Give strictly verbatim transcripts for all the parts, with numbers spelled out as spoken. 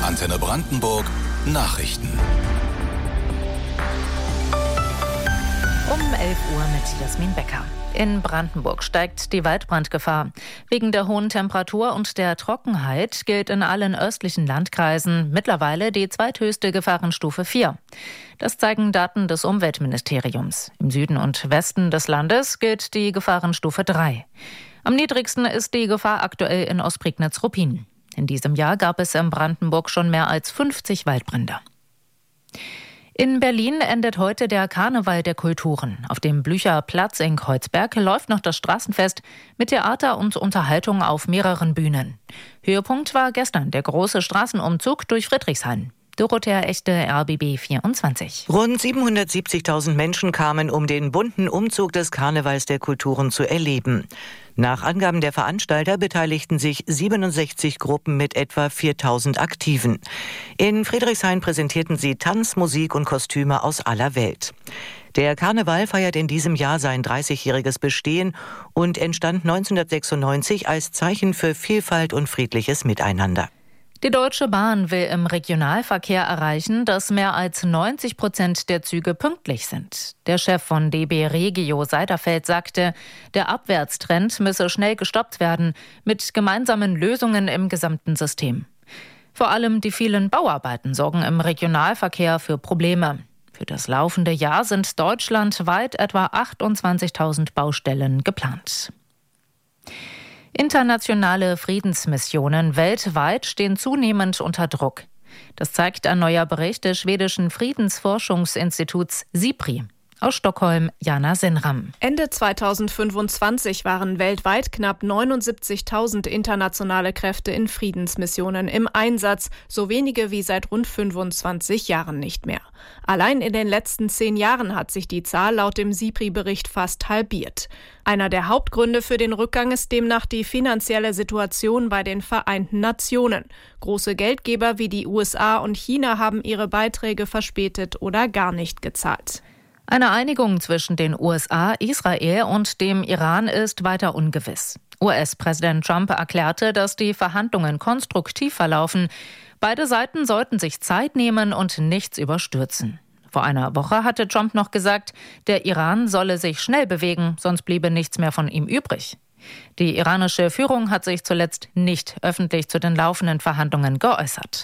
Antenne Brandenburg Nachrichten. Um elf Uhr mit Jasmin Becker. In Brandenburg steigt die Waldbrandgefahr. Wegen der hohen Temperatur und der Trockenheit gilt in allen östlichen Landkreisen mittlerweile die zweithöchste Gefahrenstufe vier. Das zeigen Daten des Umweltministeriums. Im Süden und Westen des Landes gilt die Gefahrenstufe drei. Am niedrigsten ist die Gefahr aktuell in Ostprignitz-Ruppin. In diesem Jahr gab es in Brandenburg schon mehr als fünfzig Waldbrände. In Berlin endet heute der Karneval der Kulturen. Auf dem Blücherplatz in Kreuzberg läuft noch das Straßenfest mit Theater und Unterhaltung auf mehreren Bühnen. Höhepunkt war gestern der große Straßenumzug durch Friedrichshain. Dorothea Echte, R B B vierundzwanzig. Rund siebenhundertsiebzigtausend Menschen kamen, um den bunten Umzug des Karnevals der Kulturen zu erleben. Nach Angaben der Veranstalter beteiligten sich siebenundsechzig Gruppen mit etwa viertausend Aktiven. In Friedrichshain präsentierten sie Tanz, Musik und Kostüme aus aller Welt. Der Karneval feiert in diesem Jahr sein dreißigjähriges Bestehen und entstand neunzehnhundertsechsundneunzig als Zeichen für Vielfalt und friedliches Miteinander. Die Deutsche Bahn will im Regionalverkehr erreichen, dass mehr als neunzig Prozent der Züge pünktlich sind. Der Chef von D B Regio Seiderfeld sagte, der Abwärtstrend müsse schnell gestoppt werden, mit gemeinsamen Lösungen im gesamten System. Vor allem die vielen Bauarbeiten sorgen im Regionalverkehr für Probleme. Für das laufende Jahr sind deutschlandweit etwa achtundzwanzigtausend Baustellen geplant. Internationale Friedensmissionen weltweit stehen zunehmend unter Druck. Das zeigt ein neuer Bericht des schwedischen Friedensforschungsinstituts SIPRI. Aus Stockholm, Jana Senram. Ende zweitausendfünfundzwanzig waren weltweit knapp neunundsiebzigtausend internationale Kräfte in Friedensmissionen im Einsatz, so wenige wie seit rund fünfundzwanzig Jahren nicht mehr. Allein in den letzten zehn Jahren hat sich die Zahl laut dem SIPRI-Bericht fast halbiert. Einer der Hauptgründe für den Rückgang ist demnach die finanzielle Situation bei den Vereinten Nationen. Große Geldgeber wie die U S A und China haben ihre Beiträge verspätet oder gar nicht gezahlt. Eine Einigung zwischen den U S A, Israel und dem Iran ist weiter ungewiss. U S-Präsident Trump erklärte, dass die Verhandlungen konstruktiv verlaufen. Beide Seiten sollten sich Zeit nehmen und nichts überstürzen. Vor einer Woche hatte Trump noch gesagt, der Iran solle sich schnell bewegen, sonst bliebe nichts mehr von ihm übrig. Die iranische Führung hat sich zuletzt nicht öffentlich zu den laufenden Verhandlungen geäußert.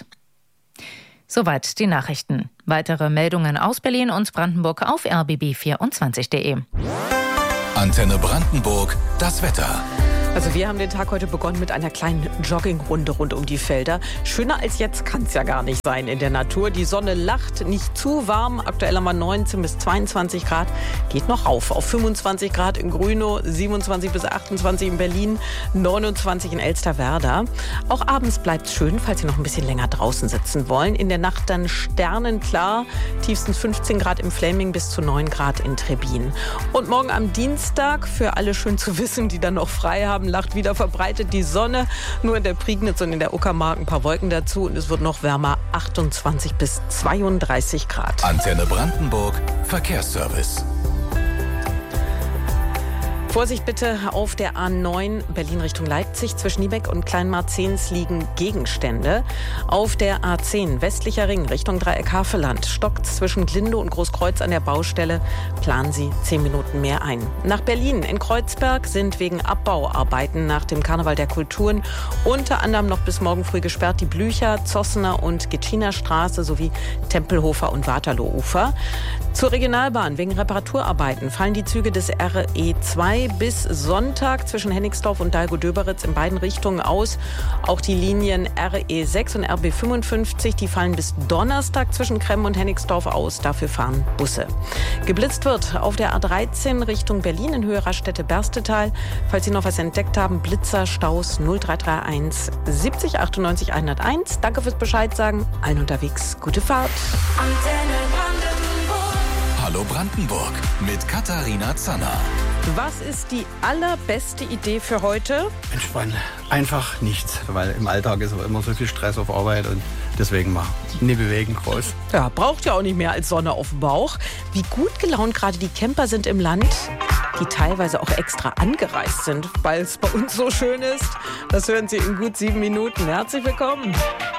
Soweit die Nachrichten. Weitere Meldungen aus Berlin und Brandenburg auf r b b vierundzwanzig punkt de. Antenne Brandenburg, das Wetter. Also wir haben den Tag heute begonnen mit einer kleinen Joggingrunde rund um die Felder. Schöner als jetzt kann es ja gar nicht sein in der Natur. Die Sonne lacht, nicht zu warm. Aktuell haben wir neunzehn bis zweiundzwanzig Grad. Geht noch rauf auf fünfundzwanzig Grad in Grünow, siebenundzwanzig bis achtundzwanzig in Berlin, neunundzwanzig in Elsterwerda. Auch abends bleibt es schön, falls Sie noch ein bisschen länger draußen sitzen wollen. In der Nacht dann sternenklar, tiefstens fünfzehn Grad im Fläming bis zu neun Grad in Trebbin. Und morgen am Dienstag, für alle schön zu wissen, die dann noch frei haben, lacht wieder verbreitet die Sonne. Nur in der Prignitz und in der Uckermark ein paar Wolken dazu. Und es wird noch wärmer, achtundzwanzig bis zweiunddreißig Grad. Antenne Brandenburg, Verkehrsservice. Vorsicht bitte auf der A neun Berlin Richtung Leipzig. Zwischen Niebeck und Kleinmarzens liegen Gegenstände. Auf der A zehn westlicher Ring Richtung Dreieck Havelland stockt zwischen Glinde und Großkreuz an der Baustelle. Planen Sie zehn Minuten mehr ein. Nach Berlin in Kreuzberg sind wegen Abbauarbeiten nach dem Karneval der Kulturen unter anderem noch bis morgen früh gesperrt die Blücher, Zossener und Gitschiner Straße sowie Tempelhofer und Waterloo-Ufer. Zur Regionalbahn wegen Reparaturarbeiten fallen die Züge des R E zwei bis Sonntag zwischen Hennigsdorf und Dahlgow-Döberitz in beiden Richtungen aus. Auch die Linien R E sechs und R B fünfundfünfzig, die fallen bis Donnerstag zwischen Kremmen und Hennigsdorf aus. Dafür fahren Busse. Geblitzt wird auf der A dreizehn Richtung Berlin in Höhe Raststätte-Berstetal. Falls Sie noch was entdeckt haben, Blitzer, Staus null drei drei eins siebzig achtundneunzig hunderteins. Danke fürs Bescheid sagen. Allen unterwegs, gute Fahrt. Antenne Brandenburg. Hallo Brandenburg mit Katharina Zanner. Was ist die allerbeste Idee für heute? Entspannen. Einfach nichts, weil im Alltag ist immer so viel Stress auf Arbeit und deswegen mal nicht bewegen groß. Ja, braucht ja auch nicht mehr als Sonne auf dem Bauch. Wie gut gelaunt gerade die Camper sind im Land, die teilweise auch extra angereist sind, weil es bei uns so schön ist. Das hören Sie in gut sieben Minuten. Herzlich willkommen.